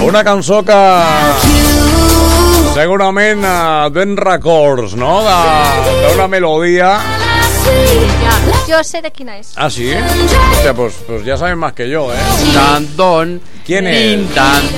Una cançó que segurament den records, no? D'una melodia. Yo sé de quién es. ¿Ah, sí? Hostia, pues ya saben más que yo, ¿eh? Tantón. ¿Quién es? Tan,